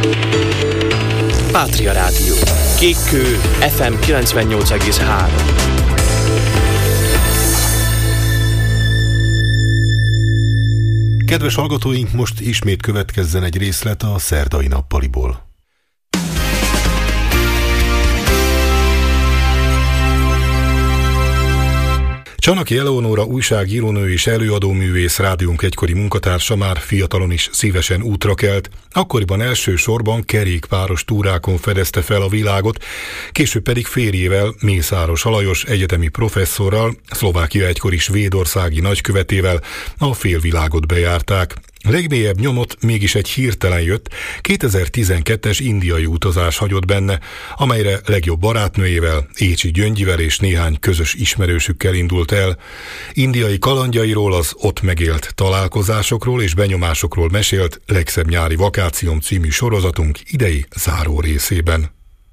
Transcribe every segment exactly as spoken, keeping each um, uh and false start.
Pátria Rádió. Kékkő ef em kilencvennyolc egész három. Kedves hallgatóink, most ismét következzen egy részlet a szerdai nappaliból. Csanaki Eleonóra újságírónő és előadóművész, rádiónk egykori munkatársa már fiatalon is szívesen útra kelt. Akkoriban elsősorban kerékpáros túrákon fedezte fel a világot, később pedig férjével, Mészáros Alajos egyetemi professzorral, Szlovákia egykori svédországi nagykövetével a félvilágot bejárták. Legmélyebb nyomot mégis egy hirtelen jött, kétezer-tizenkettes indiai utazás hagyott benne, amelyre legjobb barátnőjével, Écsi Gyöngyivel és néhány közös ismerősükkel indult el. Indiai kalandjairól, az ott megélt találkozásokról és benyomásokról mesélt Legszebb nyári vakációm című sorozatunk idei záró részében.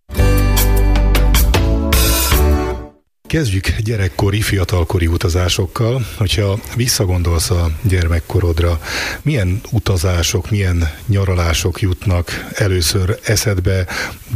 Kezdjük gyerekkori, fiatalkori utazásokkal. Hogyha visszagondolsz a gyermekkorodra, milyen utazások, milyen nyaralások jutnak először eszedbe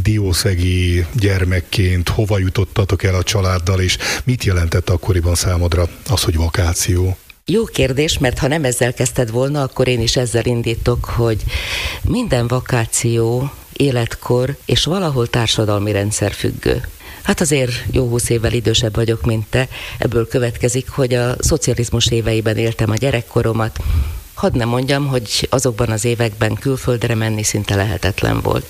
diószegi gyermekként, hova jutottatok el a családdal, és mit jelentett akkoriban számodra az, hogy vakáció? Jó kérdés, mert ha nem ezzel kezdted volna, akkor én is ezzel indítok, hogy minden vakáció életkor és valahol társadalmi rendszer függő. Hát azért jó húsz évvel idősebb vagyok, mint te. Ebből következik, hogy a szocializmus éveiben éltem a gyerekkoromat. Hadd ne mondjam, hogy azokban az években külföldre menni szinte lehetetlen volt.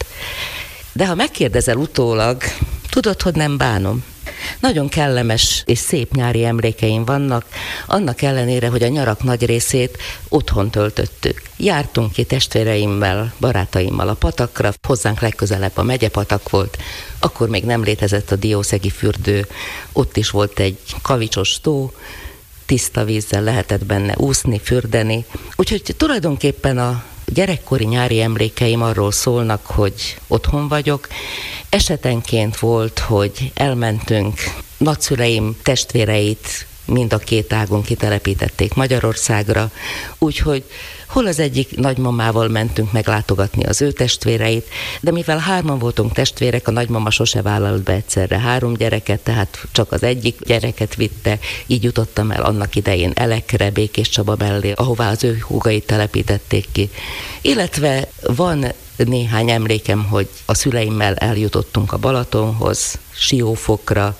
De ha megkérdezel utólag, tudod, hogy nem bánom. Nagyon kellemes és szép nyári emlékeim vannak, annak ellenére, hogy a nyarak nagy részét otthon töltöttük. Jártunk ki testvéreimmel, barátaimmal a patakra, hozzánk legközelebb a megyepatak volt, akkor még nem létezett a diószegi fürdő, ott is volt egy kavicsos tó, tiszta vízzel lehetett benne úszni, fürdeni, úgyhogy tulajdonképpen a gyerekkori nyári emlékeim arról szólnak, hogy otthon vagyok. Esetenként volt, hogy elmentünk, nagyszüleim testvéreit mind a két ágon kitelepítették Magyarországra, úgyhogy hol az egyik nagymamával mentünk meglátogatni az ő testvéreit, de mivel hárman voltunk testvérek, a nagymama sose vállalt be egyszerre három gyereket, tehát csak az egyik gyereket vitte, így jutottam el annak idején Elekre, Békés Csaba mellé, ahová az ő húgait telepítették ki. Illetve van néhány emlékem, hogy a szüleimmel eljutottunk a Balatonhoz, Siófokra,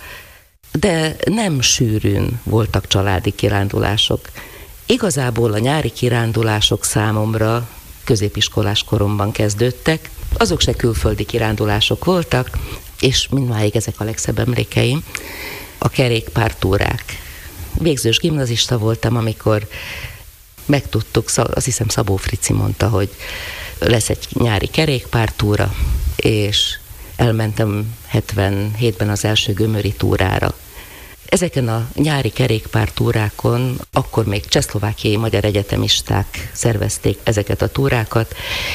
de nem sűrűn voltak családi kirándulások. Igazából a nyári kirándulások számomra középiskolás koromban kezdődtek, azok se külföldi kirándulások voltak, és mindmáig ezek a legszebb emlékeim, a kerékpártúrák. Végzős gimnazista voltam, amikor megtudtuk, azt hiszem Szabó Frici mondta, hogy lesz egy nyári kerékpártúra, és elmentem hetvenhétben az első gömöri túrára. Ezeken a nyári kerékpártúrákon akkor még csehszlovákiai magyar egyetemisták szervezték ezeket a túrákat,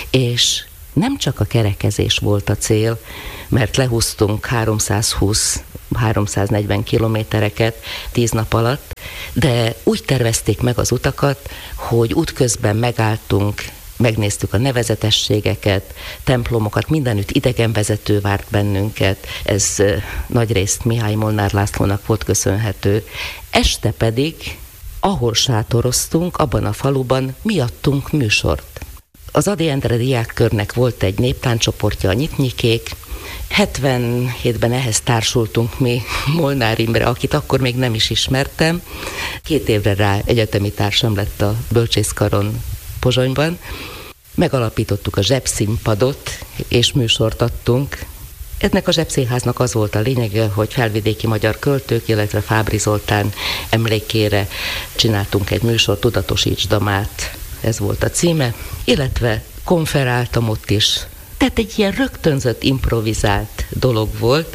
és nem csak a kerekezés volt a cél, mert lehúztunk háromszázhúsz-háromszáznegyven kilométereket tíz nap alatt, de úgy tervezték meg az utakat, hogy útközben megálltunk, megnéztük a nevezetességeket, templomokat, mindenütt idegenvezető várt bennünket, ez nagyrészt Mihály Molnár Lászlónak volt köszönhető. Este pedig, ahol sátoroztunk, abban a faluban mi adtunk műsort. Az Ady Endre diákkörnek volt egy néptáncsoportja, a Nyitnyikék, hetvenhétben ehhez társultunk mi Molnár Imre, akit akkor még nem is ismertem. Két évre rá egyetemi társam lett a bölcsészkaron Pozsonyban. Megalapítottuk a zsebszínpadot, és műsort adtunk. Ennek a zsebszínháznak az volt a lényege, hogy felvidéki magyar költők, illetve Fábry Zoltán emlékére csináltunk egy műsort, Tudatosítsd Damát, ez volt a címe, illetve konferáltam ott is. Tehát egy ilyen rögtönzött, improvizált dolog volt,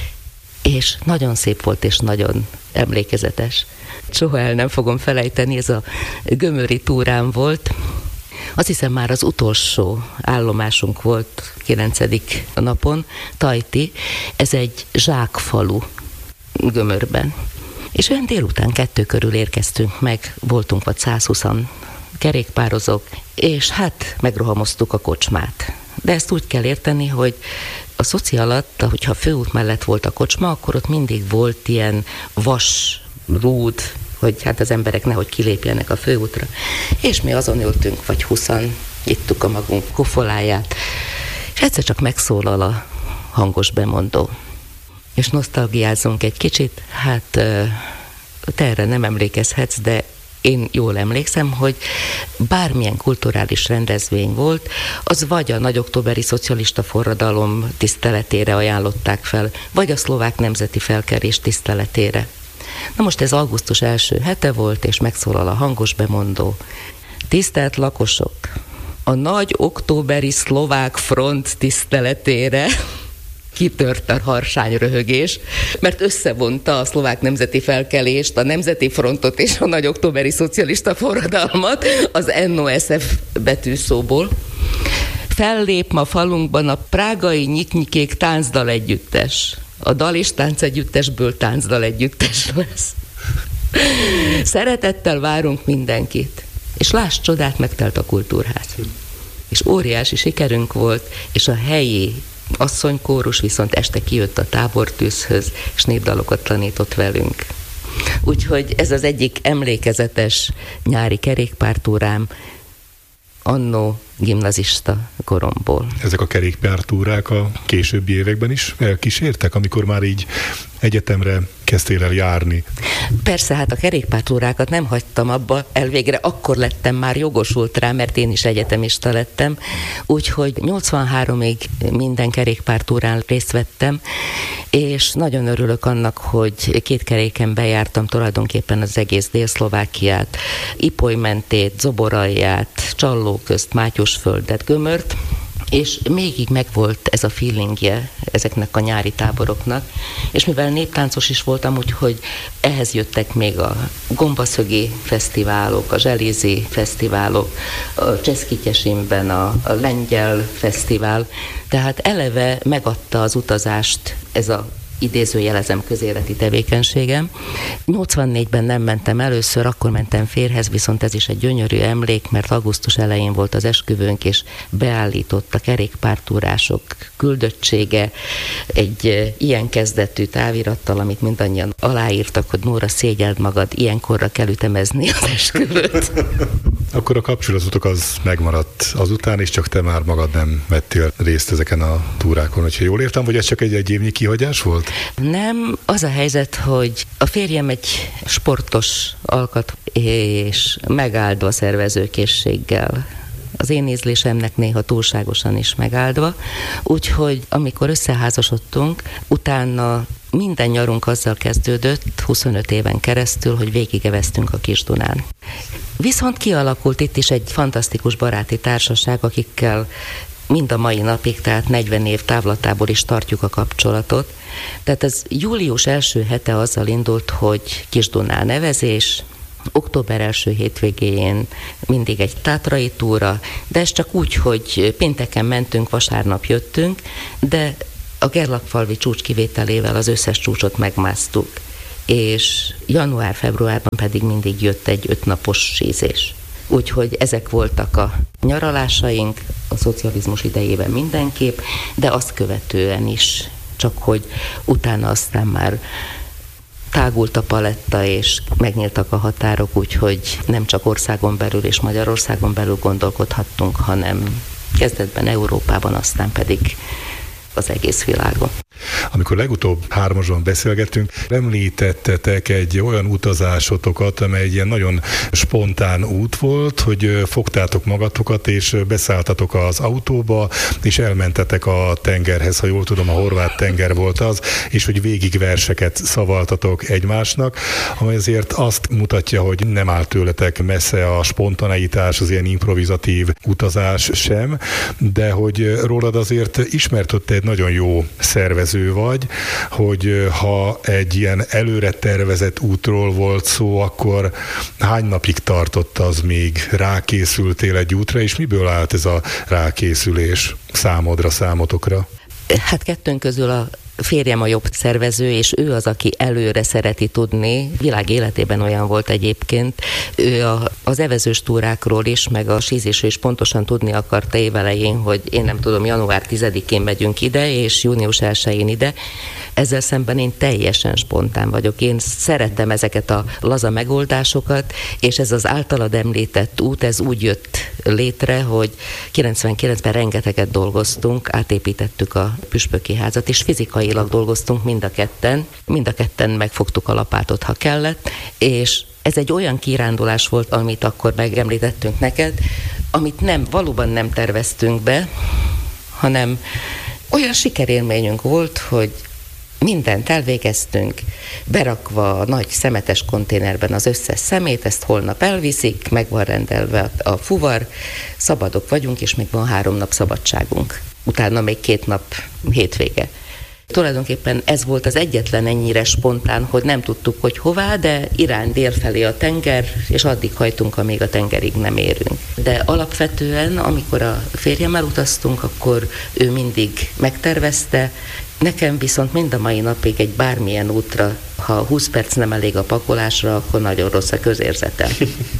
és nagyon szép volt, és nagyon emlékezetes. Soha el nem fogom felejteni, ez a gömöri túrám volt. Azt hiszem már az utolsó állomásunk volt kilencedik napon, Tajti, ez egy zsákfalu Gömörben. És olyan délután kettő körül érkeztünk meg, voltunk vagy százhúszan kerékpározók, és hát megrohamoztuk a kocsmát. De ezt úgy kell érteni, hogy a szoci alatt, hogyha a főút mellett volt a kocsma, akkor ott mindig volt ilyen vas, rúd, hogy hát az emberek nehogy kilépjenek a főútra. És mi azon ültünk, vagy huszan, ittuk a magunk kofoláját, és egyszer csak megszólal a hangos bemondó. És nosztalgiázunk egy kicsit, hát te erre nem emlékezhetsz, de én jól emlékszem, hogy bármilyen kulturális rendezvény volt, az vagy a nagy októberi szocialista forradalom tiszteletére ajánlották fel, vagy a szlovák nemzeti felkelés tiszteletére. Na most ez augusztus első hete volt, és megszólal a hangos bemondó. Tisztelt lakosok, a nagy októberi szlovák front tiszteletére kitört a harsány röhögés, mert összevonta a szlovák nemzeti felkelést, a nemzeti frontot és a nagy októberi szocialista forradalmat az en o es ef betűszóból. Fellép ma falunkban a prágai Nyitnyikék táncdal együttes. A dal és tánc együttesből táncdal együttes lesz. Szeretettel várunk mindenkit. És láss csodát, megtelt a kultúrház. És óriási sikerünk volt, és a helyi asszonykórus viszont este kijött a tábortűzhöz, és népdalokat tanított velünk. Úgyhogy ez az egyik emlékezetes nyári kerékpártúrám annó gimnazista koromból. Ezek a kerékpártúrák a későbbi években is elkísértek, amikor már így egyetemre kezdtél el járni? Persze, hát a kerékpártúrákat nem hagytam abba, elvégre akkor lettem már jogosult rá, mert én is egyetemista lettem, úgyhogy nyolcvanháromig minden kerékpártúrán részt vettem, és nagyon örülök annak, hogy két keréken bejártam tulajdonképpen az egész Dél-Szlovákiát, Ipoly mentét, Zoboralját, Csallóközt, Mátyusföldet, Gömört, és mégig megvolt ez a feelingje ezeknek a nyári táboroknak, és mivel néptáncos is voltam, úgyhogy ehhez jöttek még a gombaszögi fesztiválok, a zselézi fesztiválok, a Cseszkityesimben a, a lengyel fesztivál, tehát eleve megadta az utazást ez a idézőjelezem közéleti tevékenységem. nyolcvannégyben nem mentem először, akkor mentem férjhez, viszont ez is egy gyönyörű emlék, mert augusztus elején volt az esküvőnk, és beállított a kerékpártúrások küldöttsége egy ilyen kezdetű távirattal, amit mindannyian aláírtak, hogy Nóra, szégyeld magad, ilyenkorra kell ütemezni az esküvőt. Akkor a kapcsolatotok az megmaradt azután, és csak te már magad nem vettél részt ezeken a túrákon, hogyha jól értem, vagy ez csak egy egy évnyi kihagyás volt? Nem, az a helyzet, hogy a férjem egy sportos alkat, és megáldva szervezőkészséggel. Az én ízlésemnek néha túlságosan is megáldva, úgyhogy amikor összeházasodtunk, utána minden nyarunk azzal kezdődött, huszonöt éven keresztül, hogy végigeveztünk a Kis-Dunán. Viszont kialakult itt is egy fantasztikus baráti társaság, akikkel mind a mai napig, tehát negyven év távlatából is tartjuk a kapcsolatot. Tehát ez július első hete azzal indult, hogy Kis-Dunán nevezés, október első hétvégén mindig egy tátrai túra, de ez csak úgy, hogy pénteken mentünk, vasárnap jöttünk, de a Gerlachfalvi csúcs kivételével az összes csúcsot megmásztuk, és január-februárban pedig mindig jött egy ötnapos sízés. Úgyhogy ezek voltak a nyaralásaink, a szocializmus idejében mindenképp, de azt követően is, csak hogy utána aztán már tágult a paletta, és megnyíltak a határok, úgyhogy nem csak országon belül és Magyarországon belül gondolkodhattunk, hanem kezdetben Európában, aztán pedig az egész világon. Amikor legutóbb hármasban beszélgettünk, említettetek egy olyan utazásotokat, amely egy ilyen nagyon spontán út volt, hogy fogtátok magatokat, és beszálltatok az autóba, és elmentetek a tengerhez, ha jól tudom, a horvát tenger volt az, és hogy végig verseket szavaltatok egymásnak, amely azért azt mutatja, hogy nem áll tőletek messze a spontaneitás, az ilyen improvizatív utazás sem, de hogy rólad azért ismert ott egy nagyon jó szervező vagy, hogy ha egy ilyen előre tervezett útról volt szó, akkor hány napig tartott az, még rákészültél egy útra, és miből állt ez a rákészülés számodra, számotokra? Hát kettőnk közül a Férjem a jobb szervező, és ő az, aki előre szereti tudni. Világ életében olyan volt egyébként. Ő a, az evezős túrákról is, meg a sízésről is pontosan tudni akarta évelején, hogy én nem tudom, január tizedikén megyünk ide, és június elsején ide. Ezzel szemben én teljesen spontán vagyok. Én szeretem ezeket a laza megoldásokat, és ez az általad említett út, ez úgy jött létre, hogy kilencvenkilencben rengeteget dolgoztunk, átépítettük a püspöki házat, és fizikailag dolgoztunk mind a ketten. Mind a ketten megfogtuk a lapátot, ha kellett, és ez egy olyan kirándulás volt, amit akkor megemlítettünk neked, amit nem, valóban nem terveztünk be, hanem olyan sikerélményünk volt, hogy mindent elvégeztünk, berakva a nagy szemetes konténerben az összes szemét, ezt holnap elviszik, meg van rendelve a fuvar, szabadok vagyunk, és még van három nap szabadságunk. Utána még két nap hétvége. Tulajdonképpen ez volt az egyetlen ennyire spontán, hogy nem tudtuk, hogy hová, de irány délfelé a tenger, és addig hajtunk, amíg a tengerig nem érünk. De alapvetően, amikor a férjemmel utaztunk, akkor ő mindig megtervezte, nekem viszont mind a mai napig egy bármilyen útra, ha húsz perc nem elég a pakolásra, akkor nagyon rossz a közérzetem.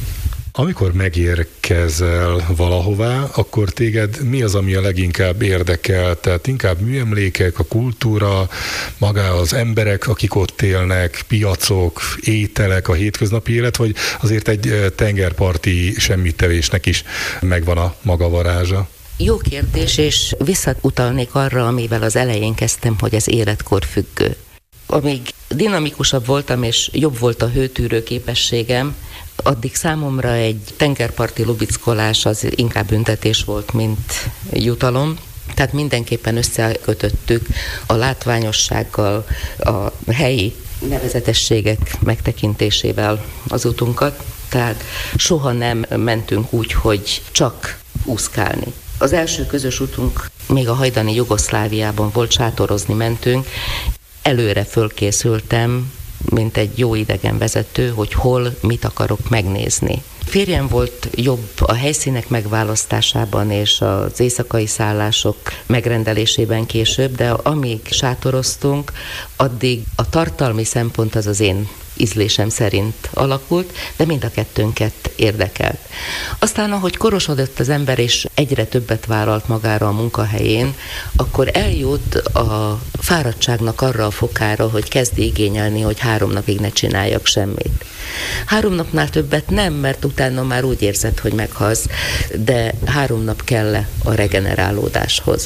Amikor megérkezel valahová, akkor téged mi az, ami a leginkább érdekel? Tehát inkább műemlékek, a kultúra, maga az emberek, akik ott élnek, piacok, ételek, a hétköznapi élet, vagy azért egy tengerparti semmittevésnek is megvan a maga varázsa? Jó kérdés, és visszautalnék arra, amivel az elején kezdtem, hogy ez életkor függő. Amíg dinamikusabb voltam, és jobb volt a hőtűrő képességem, addig számomra egy tengerparti lubickolás az inkább büntetés volt, mint jutalom. Tehát mindenképpen összekötöttük a látványossággal, a helyi nevezetességek megtekintésével az utunkat. Tehát soha nem mentünk úgy, hogy csak úszkálni. Az első közös utunk még a hajdani Jugoszláviában volt, sátorozni mentünk. Előre fölkészültem, mint egy jó idegenvezető, hogy hol, mit akarok megnézni. Férjem volt jobb a helyszínek megválasztásában és az éjszakai szállások megrendelésében később, de amíg sátoroztunk, addig a tartalmi szempont az az én ízlésem szerint alakult, de mind a kettőnket érdekelt. Aztán, ahogy korosodott az ember, és egyre többet vállalt magára a munkahelyén, akkor eljut a fáradtságnak arra a fokára, hogy kezd igényelni, hogy három napig ne csináljak semmit. Három napnál többet nem, mert utána már úgy érzed, hogy meghalsz, de három nap kell a regenerálódáshoz.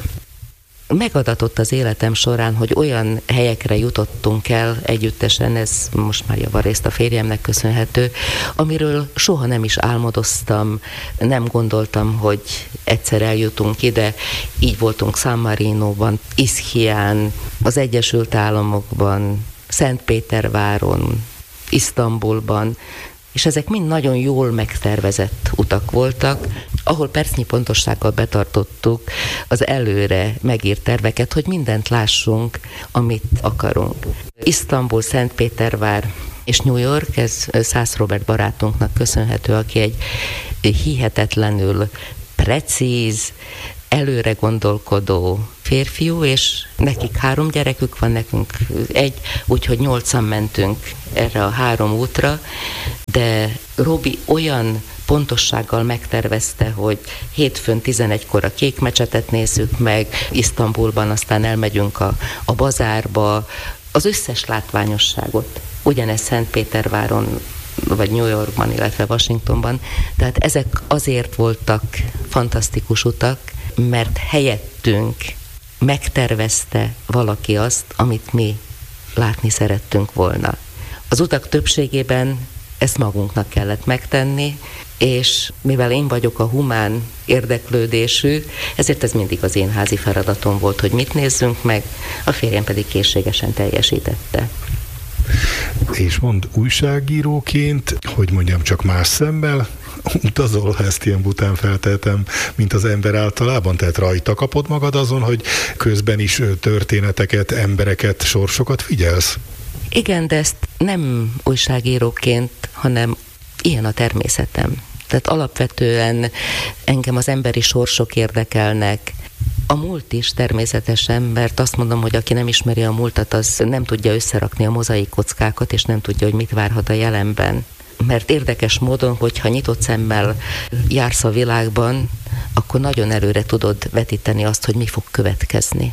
Megadatott az életem során, hogy olyan helyekre jutottunk el együttesen, ez most már javarészt a férjemnek köszönhető, amiről soha nem is álmodoztam, nem gondoltam, hogy egyszer eljutunk ide. Így voltunk San Marinóban, Iszchián, az Egyesült Államokban, Szentpéterváron, Isztambulban, és ezek mind nagyon jól megtervezett utak voltak, ahol percnyi pontossággal betartottuk az előre megírt terveket, hogy mindent lássunk, amit akarunk. Isztambul, Szentpétervár és New York, ez Szász Robert barátunknak köszönhető, aki egy hihetetlenül precíz, előre gondolkodó férfiú, és nekik három gyerekük van, nekünk egy, úgyhogy nyolcan mentünk erre a három útra, de Robi olyan pontossággal megtervezte, hogy hétfőn tizenegykor a kék mecsetet nézzük meg, Isztambulban, aztán elmegyünk a, a bazárba, az összes látványosságot. Ugyanez Szentpéterváron, vagy New Yorkban, illetve Washingtonban. Tehát ezek azért voltak fantasztikus utak, mert helyettünk megtervezte valaki azt, amit mi látni szerettünk volna. Az utak többségében ezt magunknak kellett megtenni, és mivel én vagyok a humán érdeklődésű, ezért ez mindig az én házi feladatom volt, hogy mit nézzünk meg, a férjem pedig készségesen teljesítette. És mond, újságíróként, hogy mondjam, csak más szemmel utazol, ha ezt ilyen bután feltehetem, mint az ember általában? Tehát rajta kapod magad azon, hogy közben is történeteket, embereket, sorsokat figyelsz? Igen, de ezt nem újságíróként, hanem ilyen a természetem. Tehát alapvetően engem az emberi sorsok érdekelnek. A múlt is természetesen, mert azt mondom, hogy aki nem ismeri a múltat, az nem tudja összerakni a mozaik kockákat, és nem tudja, hogy mit várhat a jelenben. Mert érdekes módon, hogyha nyitott szemmel jársz a világban, akkor nagyon előre tudod vetíteni azt, hogy mi fog következni.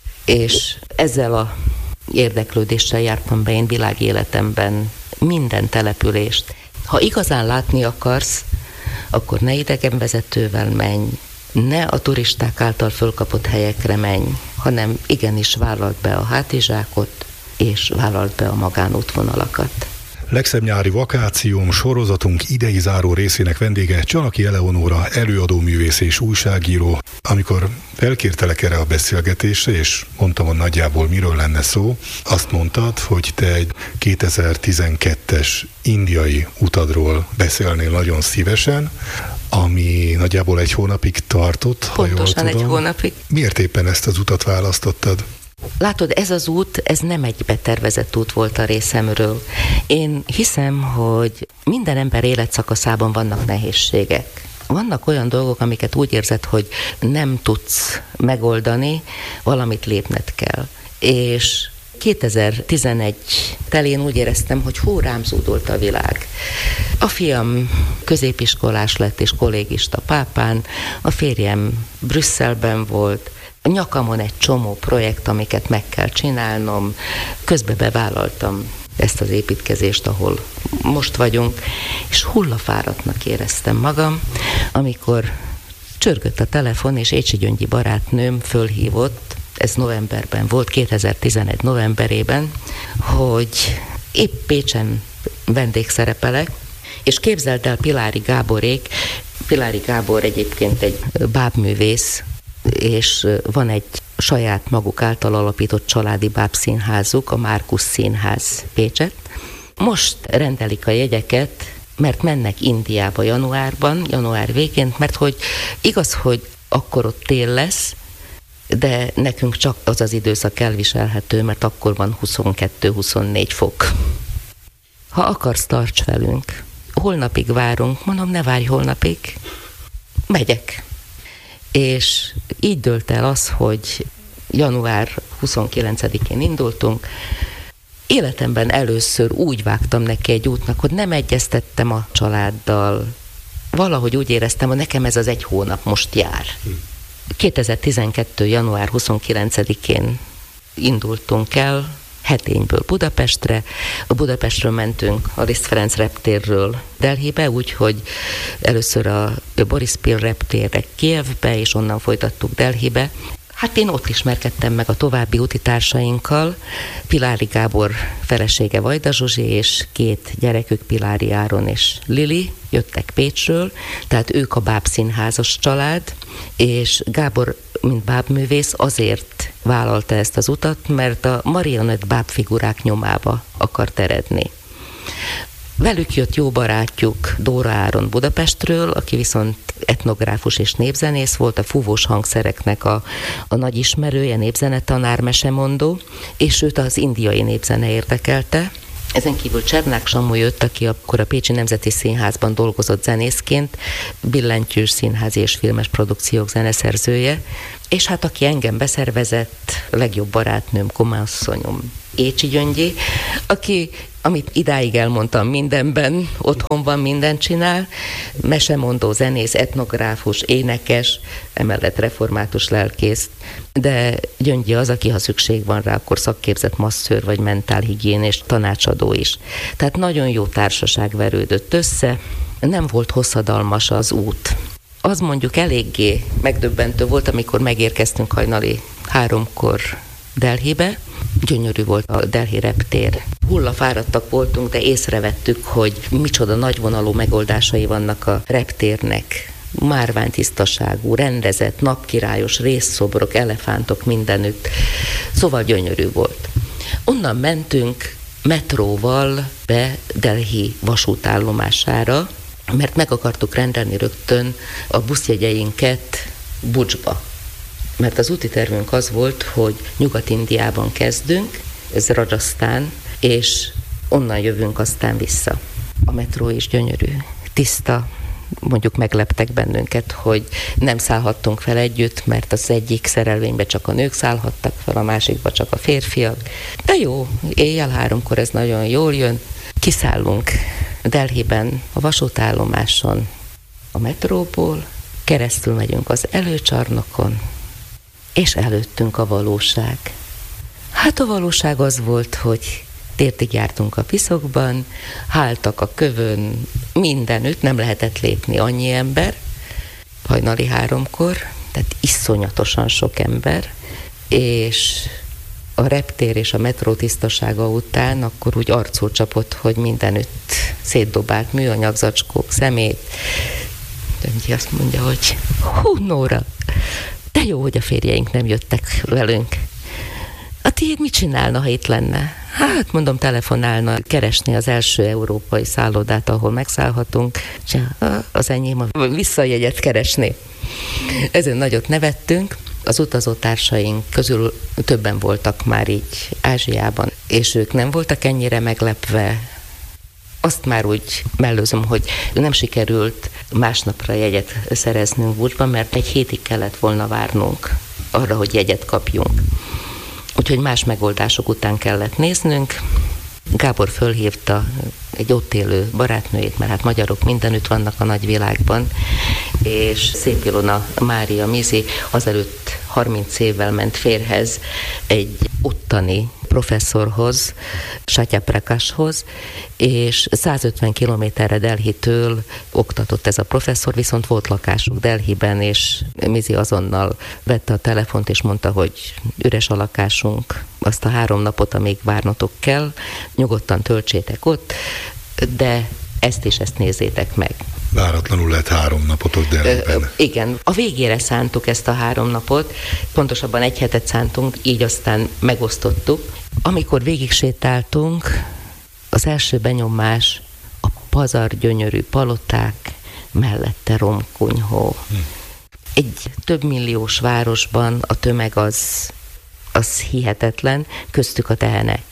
És ezzel a érdeklődéssel jártam be én világéletemben minden települést. Ha igazán látni akarsz, akkor ne idegenvezetővel menj, ne a turisták által fölkapott helyekre menj, hanem igenis vállald be a hátizsákot, és vállald be a magánútvonalakat. Legszebb nyári vakációm sorozatunk idei záró részének vendége Csanaki Eleonóra, előadóművész és újságíró. Amikor felkértelek erre a beszélgetésre, és mondtam, hogy nagyjából miről lenne szó, azt mondtad, hogy te egy kétezer-tizenkettes indiai utadról beszélnél nagyon szívesen, ami nagyjából egy hónapig tartott. Pontosan egy hónapig. Miért éppen ezt az utat választottad? Látod, ez az út, ez nem egy betervezett út volt a részemről. Én hiszem, hogy minden ember életszakaszában vannak nehézségek. Vannak olyan dolgok, amiket úgy érzed, hogy nem tudsz megoldani, valamit lépned kell. És kétezer-tizenegy telén úgy éreztem, hogy hú, rám zúdult a világ. A fiam középiskolás lett és kollégista Pápán, a férjem Brüsszelben volt, a nyakamon egy csomó projekt, amiket meg kell csinálnom. Közben bevállaltam ezt az építkezést, ahol most vagyunk, és hullafáradtnak éreztem magam, amikor csörgött a telefon, és Écsi Gyöngyi barátnőm fölhívott, ez novemberben volt, kétezer-tizenegy novemberében, hogy épp Pécsen vendégszerepelek, és képzeld el, Pilári Gáborék, Pilári Gábor egyébként egy bábművész, és van egy saját maguk által alapított családi bábszínházuk, a Márkusz Színház Pécset. Most rendelik a jegyeket, mert mennek Indiába januárban, január végén, mert hogy igaz, hogy akkor ott tél lesz, de nekünk csak az az időszak elviselhető, mert akkor van huszonkettő-huszonnégy fok. Ha akarsz, tarts velünk. Holnapig várunk, mondom, ne várj holnapig. Megyek. És így dőlt el az, hogy január huszonkilencedikén indultunk. Életemben először úgy vágtam neki egy útnak, hogy nem egyeztettem a családdal. Valahogy úgy éreztem, hogy nekem ez az egy hónap most jár. kétezer-tizenkettő. január huszonkilencedikén indultunk el Hetényből Budapestre. A Budapestről mentünk a Liszt Ferenc reptérről Delhibe, úgyhogy először a Boris Pil reptérre Kijevbe, és onnan folytattuk Delhibe. Hát én ott ismerkedtem meg a további útitársainkkal, Pilári Gábor felesége Vajda Zsuzsi, és két gyerekük, Pilári Áron és Lili, jöttek Pécsről, tehát ők a bábszínházas család, és Gábor, mint bábművész, azért vállalta ezt az utat, mert a marionett bábfigurák nyomába akart eredni. Velük jött jó barátjuk Dóra Áron Budapestről, aki viszont etnográfus és népzenész volt, a fúvós hangszereknek a, a nagy ismerője, népzenetanár, mesemondó, és őt az indiai népzene érdekelte. Ezen kívül Csernák Samu jött, aki akkor a Pécsi Nemzeti Színházban dolgozott zenészként, billentyűs színházi és filmes produkciók zeneszerzője, és hát aki engem beszervezett, legjobb barátnőm, komasszonyom, Écsi Gyöngyi, aki, amit idáig elmondtam mindenben, otthon van, mindent csinál, mesemondó, zenész, etnográfus, énekes, emellett református lelkész, de Gyöngyi az, aki ha szükség van rá, akkor szakképzett masszőr vagy mentálhigiénés tanácsadó is. Tehát nagyon jó társaság verődött össze, nem volt hosszadalmas az út. Az mondjuk eléggé megdöbbentő volt, amikor megérkeztünk hajnali háromkor Delhibe. Gyönyörű volt a Delhi reptér. Hullafáradtak voltunk, de észrevettük, hogy micsoda nagyvonalú megoldásai vannak a reptérnek. Márványtisztaságú, rendezett, napkirályos részszobrok, elefántok mindenütt. Szóval gyönyörű volt. Onnan mentünk metróval be Delhi vasútállomására, mert meg akartuk rendelni rögtön a buszjegyeinket Budzsba. Mert az úti tervünk az volt, hogy Nyugat-Indiában kezdünk, ez Rajasztán, és onnan jövünk aztán vissza. A metró is gyönyörű, tiszta, mondjuk megleptek bennünket, hogy nem szállhattunk fel együtt, mert az egyik szerelvénybe csak a nők szállhattak fel, a másikba csak a férfiak. De jó, éjjel háromkor ez nagyon jól jön. Kiszállunk Delhiben a vasútállomáson a metróból, keresztül megyünk az előcsarnokon, és előttünk a valóság. Hát a valóság az volt, hogy térdig jártunk a piszokban, háltak a kövön, mindenütt, nem lehetett lépni, annyi ember, hajnali háromkor, tehát iszonyatosan sok ember, és a reptér és a metró tisztasága után akkor úgy arcul csapott, hogy mindenütt szétdobált műanyag zacskók, szemét. Döngyi azt mondja, hogy hú, Nóra, de jó, hogy a férjeink nem jöttek velünk. A tiéd mit csinálna, ha itt lenne? Hát mondom, telefonálna, keresni az első európai szállodát, ahol megszállhatunk, és az enyém a visszajegyet keresni. Ezen nagyot nevettünk. Az utazótársaink közül többen voltak már így Ázsiában, és ők nem voltak ennyire meglepve. Azt már úgy mellőzöm, hogy nem sikerült másnapra jegyet szereznünk Bucsban, mert egy hétig kellett volna várnunk arra, hogy jegyet kapjunk. Úgyhogy más megoldások után kellett néznünk. Gábor fölhívta egy ott élő barátnőjét, mert hát magyarok mindenütt vannak a nagyvilágban, és Szép Ilona Mária Mizi azelőtt harminc évvel ment férhez egy ottani professzorhoz, Satya Prakashhoz, és százötven kilométerre Delhitől oktatott ez a professzor, viszont volt lakásuk Delhiben, és Mizi azonnal vette a telefont, és mondta, hogy üres a lakásunk, azt a három napot, amíg várnotok kell, nyugodtan töltsétek ott, de ezt és ezt nézzétek meg. Váratlanul lett három napotok Delhiben. Ö, igen, a végére szántuk ezt a három napot, pontosabban egy hetet szántunk, így aztán megosztottuk. Amikor végig sétáltunk, az első benyomás a pazar gyönyörű paloták, mellette romkunyhó. Hm. Egy több milliós városban a tömeg az, az hihetetlen, köztük a tehenek.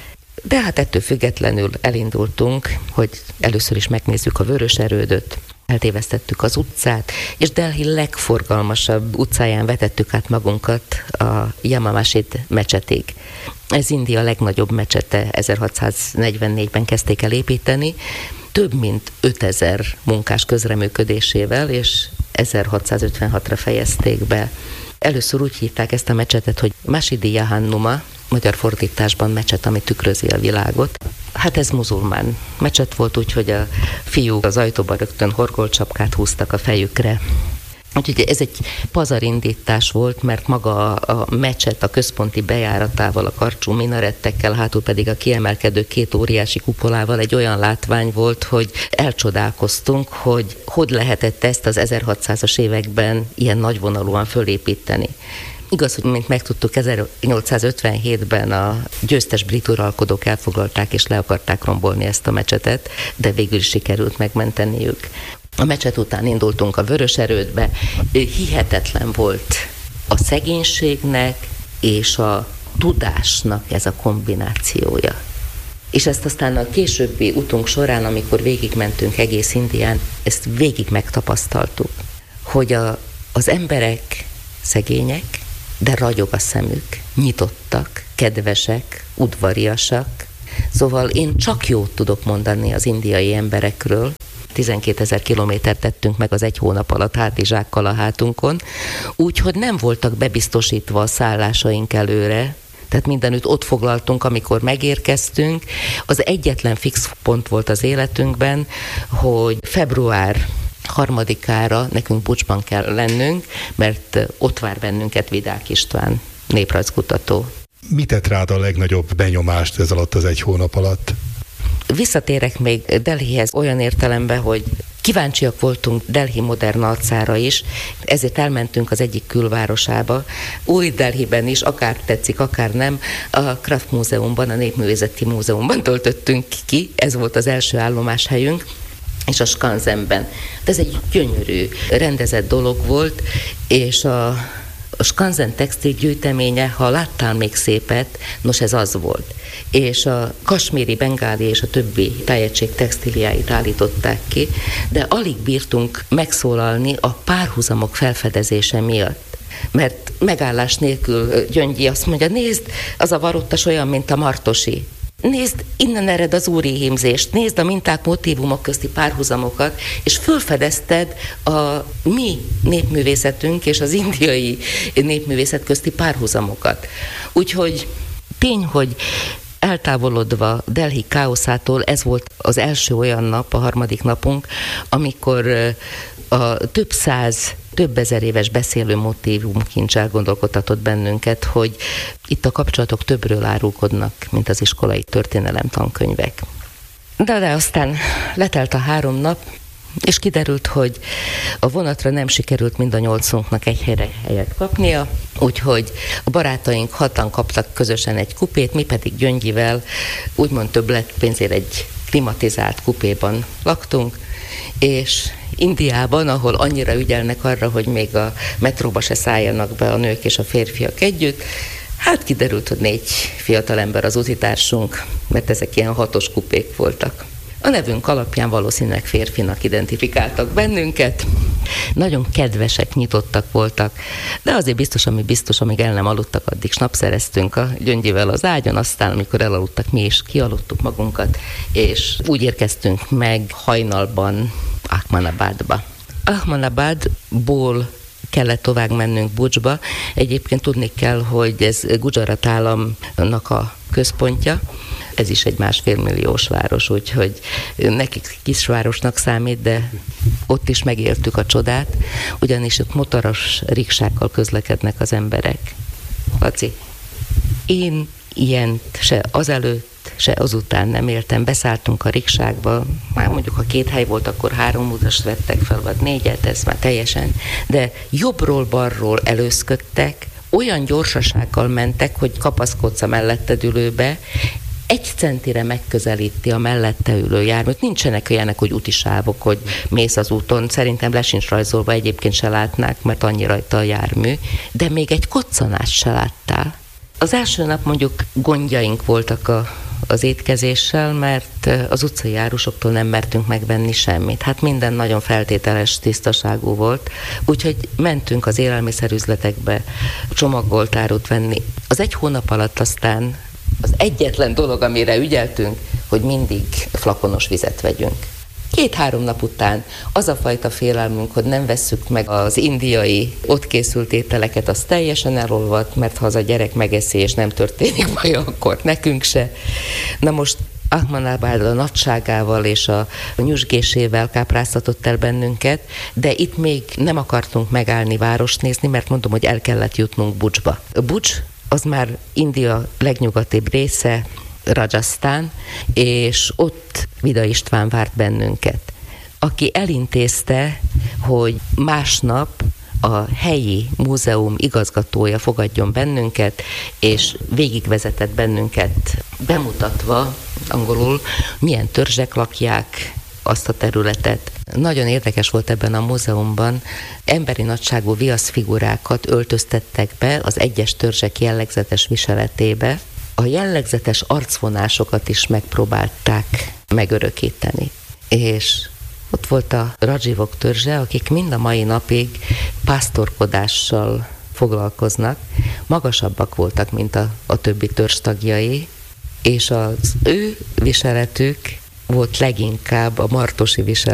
De hát ettől függetlenül elindultunk, hogy először is megnézzük a Vöröserődöt, eltévesztettük az utcát, és Delhi legforgalmasabb utcáján vetettük át magunkat a Jama Masjid mecsetig. Ez India legnagyobb mecsete, ezerhatszáznegyvennégyben kezdték el építeni, több mint ötezer munkás közreműködésével, és ezerhatszázötvenhatra fejezték be. Először úgy hívták ezt a mecsetet, hogy Masjid-i Jahannuma, magyar fordításban mecset, ami tükrözi a világot. Hát ez muzulmán mecset volt, úgyhogy a fiúk az ajtóban rögtön horgolcsapkát húztak a fejükre. Úgyhogy ez egy pazarindítás volt, mert maga a, a mecset a központi bejáratával, a karcsú minarettekkel, hátul pedig a kiemelkedő két óriási kupolával egy olyan látvány volt, hogy elcsodálkoztunk, hogy hogy lehetett ezt az ezerhatszázas években ilyen nagyvonalúan fölépíteni. Igaz, hogy mint megtudtuk, ezernyolcszázötvenhétben a győztes brit uralkodók elfoglalták és le akarták rombolni ezt a mecsetet, de végül is sikerült megmenteniük. A mecset után indultunk a Vöröserődbe. Hihetetlen volt a szegénységnek és a tudásnak ez a kombinációja. És ezt aztán a későbbi utunk során, amikor végigmentünk egész Indián, ezt végig megtapasztaltuk, hogy a, az emberek szegények, de ragyog a szemük, nyitottak, kedvesek, udvariasak. Szóval én csak jót tudok mondani az indiai emberekről. tizenkétezer kilométert tettünk meg az egy hónap alatt hátizsákkal a hátunkon, úgyhogy nem voltak bebiztosítva a szállásaink előre, tehát mindenütt ott foglaltunk, amikor megérkeztünk. Az egyetlen fix pont volt az életünkben, hogy február harmadikára nekünk Bucsban kell lennünk, mert ott vár bennünket Vidák István, néprajzkutató. Mi tett rád a legnagyobb benyomást ez alatt az egy hónap alatt? Visszatérek még Delhihez olyan értelemben, hogy kíváncsiak voltunk Delhi modern arcára is, ezért elmentünk az egyik külvárosába. Új Delhiben is, akár tetszik, akár nem, a Kraft Múzeumban, a Népművészeti Múzeumban töltöttünk ki, ez volt az első állomáshelyünk, és a Skansenben. Ez egy gyönyörű, rendezett dolog volt, és a A Skanzen textil gyűjteménye, ha láttál még szépet, nos ez az volt. És a kasmíri, bengáli és a többi tájegység textíliáit állították ki, de alig bírtunk megszólalni a párhuzamok felfedezése miatt. Mert megállás nélkül Gyöngyi azt mondja, nézd, az a varottas olyan, mint a Martosi. Nézd, innen ered az úri hímzést, nézd a minták, motívumok közti párhuzamokat, és fölfedezted a mi népművészetünk és az indiai népművészet közti párhuzamokat. Úgyhogy tény, hogy eltávolodva Delhi káoszától, ez volt az első olyan nap, a harmadik napunk, amikor a több száz, több ezer éves beszélő motívumkincs elgondolkodtatott bennünket, hogy itt a kapcsolatok többről árulkodnak, mint az iskolai történelem tankönyvek. De, de aztán letelt a három nap, és kiderült, hogy a vonatra nem sikerült mind a nyolcunknak egy helyre helyet kapnia, úgyhogy a barátaink hatan kaptak közösen egy kupét, mi pedig Gyöngyivel úgymond többlet pénzért egy klimatizált kupéban laktunk, és Indiában, ahol annyira ügyelnek arra, hogy még a metróba se szálljanak be a nők és a férfiak együtt, hát kiderült, hogy négy fiatalember az utitársunk, mert ezek ilyen hatos kupék voltak. A nevünk alapján valószínűleg férfinak identifikáltak bennünket. Nagyon kedvesek, nyitottak voltak, de azért biztos, ami biztos, amíg el nem aludtak, addig snapszereztünk a Gyöngyivel az ágyon, aztán amikor elaludtak, mi is kialudtuk magunkat, és úgy érkeztünk meg hajnalban Ahmadabadba. Ahmadabadból kellett tovább mennünk Budzsba. Egyébként tudni kell, hogy ez Gujarat államnak a központja. Ez is egy másfél milliós város, úgyhogy nekik kisvárosnak számít, de ott is megéltük a csodát, ugyanis ott motoros riksákkal közlekednek az emberek. Laci, én ilyent se azelőtt, se azután nem éltem. Beszálltunk a riksákba, már mondjuk ha két hely volt, akkor három utast vettek fel, vagy négyet, ez már teljesen, de jobbról-balról előzködtek, olyan gyorsasággal mentek, hogy kapaszkodsz a melletted ülőbe, egy centire megközelíti a mellette ülő járműt. Nincsenek olyanek, hogy útisávok, hogy mész az úton. Szerintem le sincs rajzolva, egyébként se látnák, mert annyi rajta a jármű. De még egy koccanást se láttál. Az első nap mondjuk gondjaink voltak a, az étkezéssel, mert az utcai árusoktól nem mertünk megvenni semmit. Hát minden nagyon feltételes tisztaságú volt. Úgyhogy mentünk az élelmiszerüzletekbe csomagolt árut venni. Az egy hónap alatt aztán az egyetlen dolog, amire ügyeltünk, hogy mindig flakonos vizet vegyünk. Két-három nap után az a fajta félelmünk, hogy nem vesszük meg az indiai ott készült ételeket, az teljesen elolvadt, mert ha az a gyerek megeszi és nem történik baj, akkor nekünk se. Na most Ahmadabad a nagyságával és a nyüzsgésével kápráztatott el bennünket, de itt még nem akartunk megállni várost nézni, mert mondom, hogy el kellett jutnunk Budzsba. Budzs az már India legnyugatibb része, Rajasztán, és ott Vida István várt bennünket, aki elintézte, hogy másnap a helyi múzeum igazgatója fogadjon bennünket, és végigvezetett bennünket, bemutatva angolul, milyen törzsek lakják azt a területet. Nagyon érdekes volt ebben a múzeumban, emberi nagyságú viaszfigurákat öltöztettek be az egyes törzsek jellegzetes viseletébe. A jellegzetes arcvonásokat is megpróbálták megörökíteni. És ott volt a Rajivok törzse, akik mind a mai napig pásztorkodással foglalkoznak. Magasabbak voltak, mint a, a többi törzs tagjai, és az ő viseletük volt leginkább a martosi viselet.